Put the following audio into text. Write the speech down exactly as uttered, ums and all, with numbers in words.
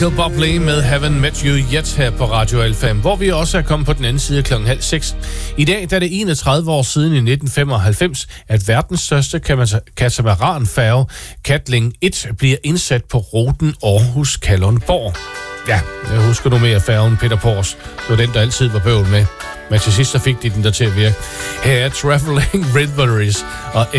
Bill Bublé med Haven't Met You Yet her på Radio Alfa, hvor vi også er kommet på den anden side klokken halv seks. I dag der er det enogtredive år siden i nitten femoghalvfems, at verdens største katamaranfærge, Katling et, bliver indsat på ruten Aarhus-Kalundborg. Ja, jeg husker nu mere færgen Peter Pors. Det var den, der altid var bøvl med. Men til sidst så fik de den der til at virke. Her er Traveling Rivalries og